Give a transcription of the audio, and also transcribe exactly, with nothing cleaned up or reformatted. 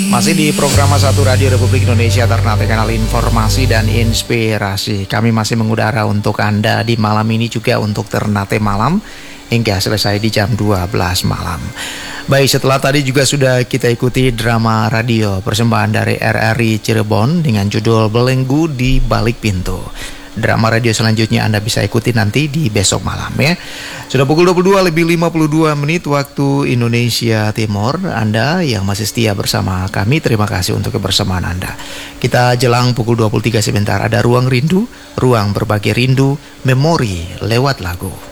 Masih di program satu Radio Republik Indonesia, Ternate Kanal Informasi dan Inspirasi. Kami masih mengudara untuk Anda di malam ini juga untuk Ternate Malam hingga selesai di jam dua belas malam. Baik, setelah tadi juga sudah kita ikuti drama radio persembahan dari R R I Cirebon dengan judul Belenggu di Balik Pintu. Drama radio selanjutnya Anda bisa ikuti nanti di besok malam ya. Sudah pukul dua puluh dua lebih lima puluh dua menit waktu Indonesia Timur. Anda yang masih setia bersama kami, terima kasih untuk kebersamaan Anda. Kita jelang pukul dua puluh tiga sebentar ada Ruang Rindu, ruang berbagi rindu, memori lewat lagu.